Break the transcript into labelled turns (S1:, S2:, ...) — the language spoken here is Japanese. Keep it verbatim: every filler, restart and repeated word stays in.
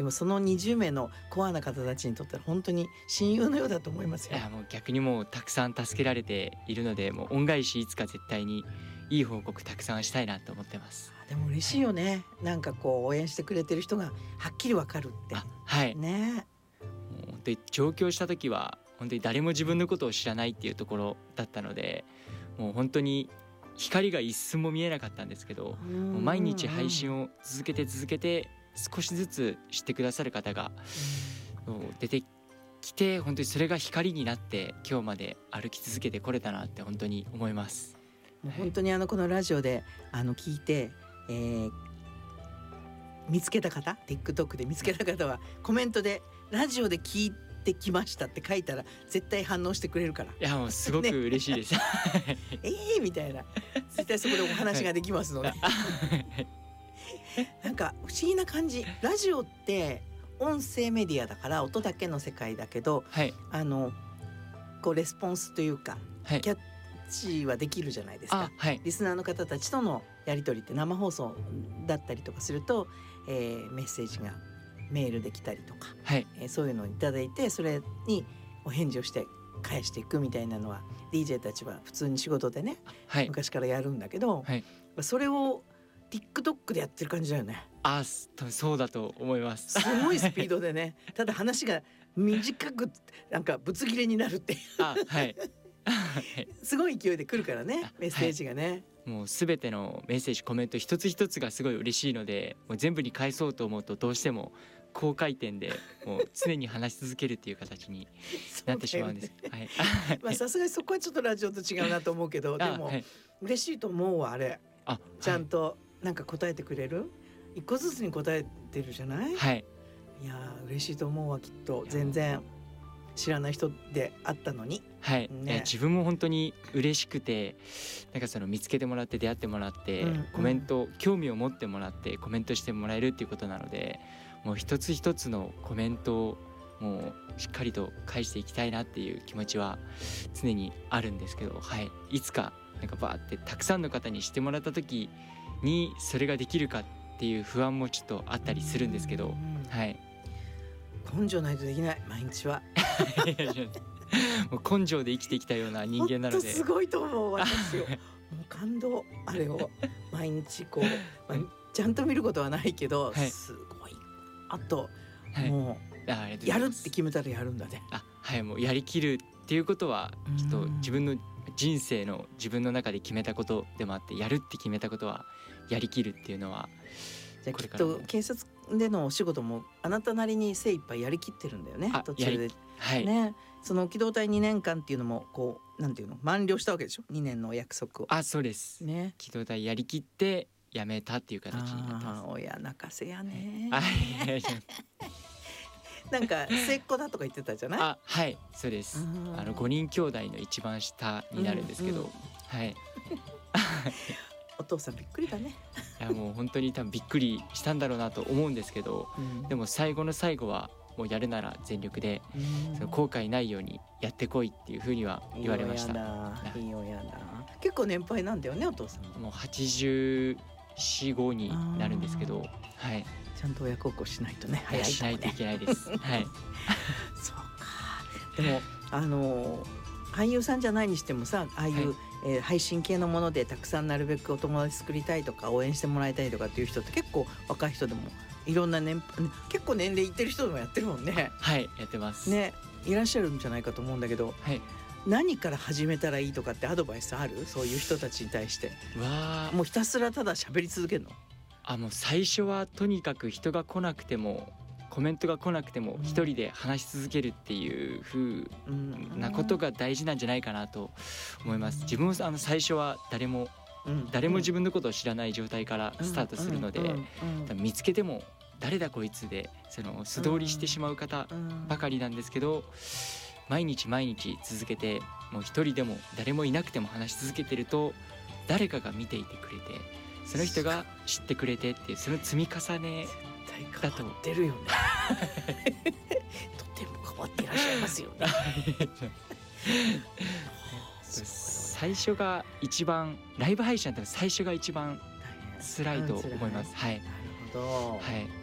S1: でもそのにじゅうめいのコアな方たちにとっては本当に親友のようだと思いますよ。
S2: いやもう逆にもうたくさん助けられているので、もう恩返しいつか絶対にいい報告たくさんしたいなと思ってます。
S1: でも嬉しいよね、はい、なんかこう応援してくれてる人がはっきりわかるって。
S2: あはい
S1: ね。
S2: もう本当に上京した時は本当に誰も自分のことを知らないっていうところだったので、もう本当に光が一寸も見えなかったんですけど、もう毎日配信を続けて続けて少しずつ知ってくださる方が出てきて、本当にそれが光になって今日まで歩き続けてこれたなって本当に思います。
S1: もう本当にあのこのラジオであの聞いて、えー、見つけた方 TikTok で見つけた方はコメントでラジオで聞いてきましたって書いたら絶対反応してくれるから。い
S2: やもうすごく嬉しいです、ね、
S1: えーみたいな、絶対そこでお話ができますのでなんか不思議な感じ。ラジオって音声メディアだから音だけの世界だけど、はい、あのこうレスポンスというか、はい、キャッチはできるじゃないですか、はい、リスナーの方たちとのやり取りって生放送だったりとかすると、えー、メッセージがメールできたりとか、はい、えー、そういうのをいただいてそれにお返事をして返していくみたいなのは ディージェー たちは普通に仕事でね、はい、昔からやるんだけど、はい、それを TikTok でやってる感じだよね。
S2: あ、そうだと思います。
S1: すごいスピードでねただ話が短くなんかぶつ切れになるっていうあ、はいすごい勢いで来るからね、メッセージがね、はい、
S2: もうすべてのメッセージコメント一つ一つがすごい嬉しいので、もう全部に返そうと思うとどうしても高回転でもう常に話し続けるっていう形になってしまうんです。
S1: さすがにそこはちょっとラジオと違うなと思うけどでも、はい、嬉しいと思うわあれ。あ、ちゃんとなんか答えてくれる、一個ずつに答えてるじゃない、はい、いや嬉しいと思うわきっと。全然知らない人であったのに、
S2: はいね、自分も本当に嬉しくて、なんかその見つけてもらって出会ってもらって、うんうん、コメント興味を持ってもらってコメントしてもらえるっていうことなので、もう一つ一つのコメントをもうしっかりと返していきたいなっていう気持ちは常にあるんですけど、はい、いつかなんかバーってたくさんの方にしてもらった時にそれができるかっていう不安もちょっとあったりするんですけど、うんうん、はい、
S1: 根性ないとできない毎日は
S2: もう根性で生きてきたような人間なので、
S1: 本当すごいと思う私よもう感動。あれを毎日こう、まあ、ちゃんと見ることはないけど、はい、すごい。あと、はい、もうやるって決めたらやるんだね。
S2: あ、はい、もうやりきるっていうことはきっと自分の人生の自分の中で決めたことでもあって、やるって決めたことはやりきるっていうのは、
S1: じゃあきっと警察でのお仕事もあなたなりに精一杯やりきってるんだよね途中で、はいね、その機動隊にねんかんっていうのもこうなんていうの満了したわけでしょ、にねんのお約束を。
S2: あ、そうです、ね、機動隊やりきって辞めたっていう形になってます。
S1: 親泣かせやね、
S2: はい、
S1: なんか末っ子だとか言ってたじゃない。
S2: あ、はい、そうです。あのごにん兄弟の一番下になるんですけど、うんうん、はい
S1: お父さんびっくりだね。
S2: いやもう本当に多分びっくりしたんだろうなと思うんですけど、うん、でも最後の最後はもうやるなら全力で、うん、その後悔ないようにやってこいっていうふうには言われました。
S1: いいよやだ。結構年配なんだよねお父さん。
S2: もうはちじゅうよん、ごになるんですけど、はい、
S1: ちゃんと親孝行しないとね、早いとね、
S2: しないといけないです。はい。
S1: そうか。でもあの俳優さんじゃないにしてもさ、ああいう、はい、えー、配信系のものでたくさんなるべくお友達作りたいとか応援してもらいたいとかっていう人って結構若い人でもいろんな年結構年齢いってる人でもやってるもんね。
S2: はい、やってます
S1: ね。いらっしゃるんじゃないかと思うんだけど、はい、何から始めたらいいとかってアドバイスある？そういう人たちに対して。わー、もうひたすらただ喋り続けるの？
S2: あ、もう最初はとにかく人が来なくてもコメントが来なくても一人で話し続けるっていう風なことが大事なんじゃないかなと思います。自分もあの最初は誰も誰も自分のことを知らない状態からスタートするので、見つけても誰だこいつでその素通りしてしまう方ばかりなんですけど、毎日毎日続けてもう一人でも誰もいなくても話し続けてると誰かが見ていてくれて、その人が知ってくれてっていうその積み重ねだと。
S1: 変わってるよねとても変わっていらっしゃいますよね
S2: 最初が一番ライブ配信だったら最初が一番辛いと思います。はい。
S1: なるほど。
S2: はい。